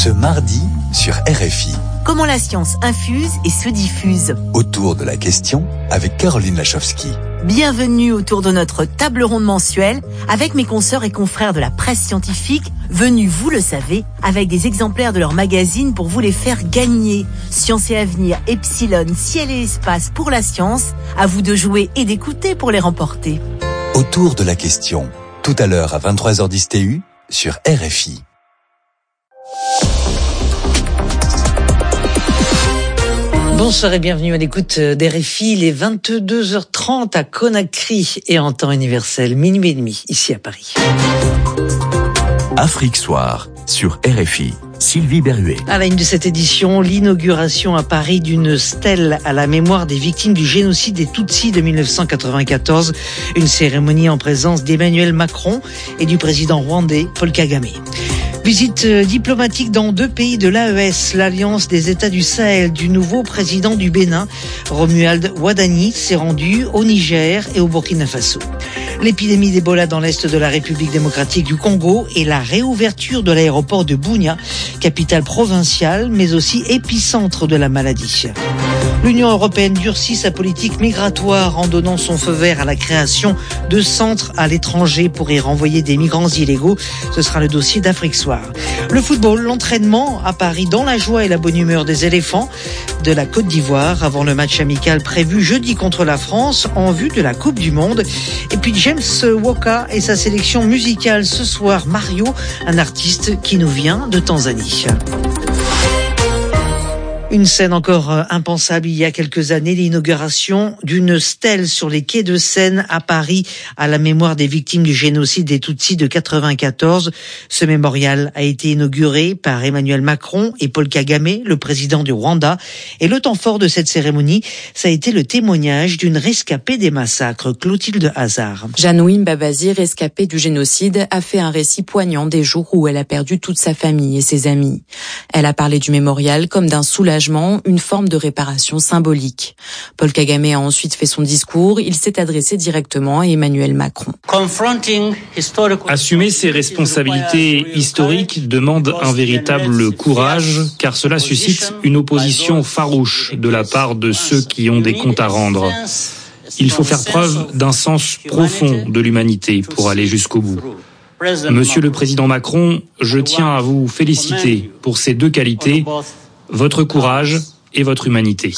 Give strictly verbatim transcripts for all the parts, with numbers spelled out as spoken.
Ce mardi sur R F I. Comment la science infuse et se diffuse. Autour de la question avec Caroline Lachowski. Bienvenue autour de notre table ronde mensuelle avec mes consoeurs et confrères de la presse scientifique, venus, vous le savez, avec des exemplaires de leur magazine pour vous les faire gagner. Science et Avenir, Epsilon, Ciel et Espace pour la science, à vous de jouer et d'écouter pour les remporter. Autour de la question, tout à l'heure à vingt-trois heures dix T U sur R F I. Bonsoir et bienvenue à l'écoute d'R F I, il est vingt-deux heures trente à Conakry et en temps universel, minuit et demi, ici à Paris. Afrique Soir, sur R F I. Sylvie Berruet. À la une de cette édition, l'inauguration à Paris d'une stèle à la mémoire des victimes du génocide des Tutsis de dix-neuf cent quatre-vingt-quatorze. Une cérémonie en présence d'Emmanuel Macron et du président rwandais Paul Kagame. Visite diplomatique dans deux pays de l'A E S, l'Alliance des États du Sahel, du nouveau président du Bénin, Romuald Wadani, s'est rendu au Niger et au Burkina Faso. L'épidémie d'Ebola dans l'est de la République démocratique du Congo et la réouverture de l'aéroport de Bunia, capitale provinciale, mais aussi épicentre de la maladie. L'Union européenne durcit sa politique migratoire en donnant son feu vert à la création de centres à l'étranger pour y renvoyer des migrants illégaux. Ce sera le dossier d'Afrique Soir. Le football, l'entraînement à Paris dans la joie et la bonne humeur des éléphants de la Côte d'Ivoire avant le match amical prévu jeudi contre la France en vue de la Coupe du Monde. Et puis James Woka et sa sélection musicale ce soir. Mario, un artiste qui nous vient de Tanzanie. Une scène encore impensable il y a quelques années, l'inauguration d'une stèle sur les quais de Seine à Paris à la mémoire des victimes du génocide des Tutsis de quatre-vingt-quatorze. Ce mémorial a été inauguré par Emmanuel Macron et Paul Kagame, le président du Rwanda. Et le temps fort de cette cérémonie, ça a été le témoignage d'une rescapée des massacres, Clotilde Hazard. Janouim Babazi, rescapée du génocide, a fait un récit poignant des jours où elle a perdu toute sa famille et ses amis. Elle a parlé du mémorial comme d'un soulagement, une forme de réparation symbolique. Paul Kagame a ensuite fait son discours. Il s'est adressé directement à Emmanuel Macron. Assumer ses responsabilités historiques demande un véritable courage, car cela suscite une opposition farouche de la part de ceux qui ont des comptes à rendre. Il faut faire preuve d'un sens profond de l'humanité pour aller jusqu'au bout. Monsieur le Président Macron, je tiens à vous féliciter pour ces deux qualités, votre courage et votre humanité.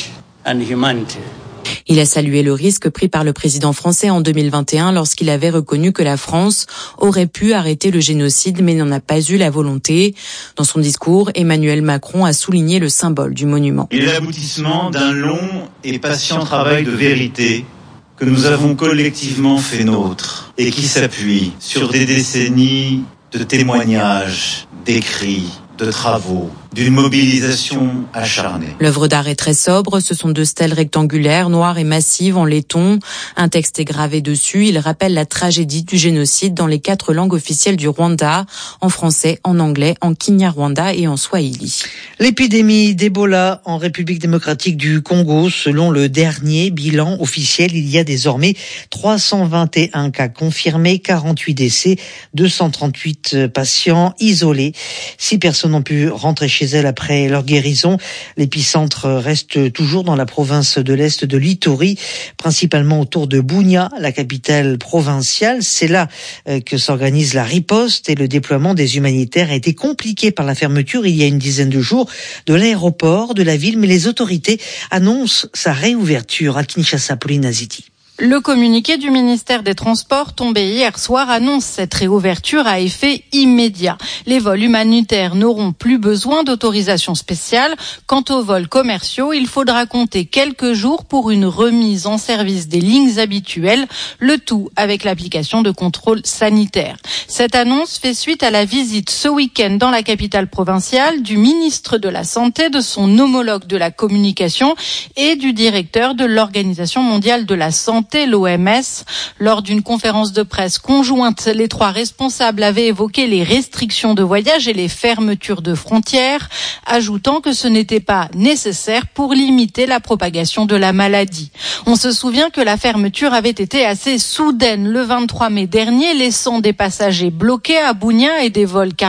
Il a salué le risque pris par le président français en deux mille vingt et un lorsqu'il avait reconnu que la France aurait pu arrêter le génocide mais n'en a pas eu la volonté. Dans son discours, Emmanuel Macron a souligné le symbole du monument. Il est l'aboutissement d'un long et patient travail de vérité que nous avons collectivement fait nôtre et qui s'appuie sur des décennies de témoignages, d'écrits, de travaux, d'une mobilisation acharnée. L'œuvre d'art est très sobre, ce sont deux stèles rectangulaires, noires et massives en laiton. Un texte est gravé dessus, il rappelle la tragédie du génocide dans les quatre langues officielles du Rwanda, en français, en anglais, en Kinyarwanda et en Swahili. L'épidémie d'Ebola en République démocratique du Congo, selon le dernier bilan officiel, il y a désormais trois cent vingt et un cas confirmés, quarante-huit décès, deux cent trente-huit patients isolés. Six personnes ont pu rentrer chez elles après leur guérison. L'épicentre reste toujours dans la province de l'Est de l'Ituri, principalement autour de Bunia, la capitale provinciale. C'est là que s'organise la riposte et le déploiement des humanitaires a été compliqué par la fermeture il y a une dizaine de jours de l'aéroport de la ville, mais les autorités annoncent sa réouverture à Kinshasa. Pauline Aziti. Le communiqué du ministère des Transports tombé hier soir annonce cette réouverture à effet immédiat. Les vols humanitaires n'auront plus besoin d'autorisation spéciale. Quant aux vols commerciaux, il faudra compter quelques jours pour une remise en service des lignes habituelles, le tout avec l'application de contrôles sanitaires. Cette annonce fait suite à la visite ce week-end dans la capitale provinciale du ministre de la Santé, de son homologue de la communication et du directeur de l'Organisation mondiale de la santé, l'O M S. Lors d'une conférence de presse conjointe, les trois responsables avaient évoqué les restrictions de voyage et les fermetures de frontières, ajoutant que ce n'était pas nécessaire pour limiter la propagation de la maladie. On se souvient que la fermeture avait été assez soudaine le vingt-trois mai dernier, laissant des passagers bloqués à Bunia et des vols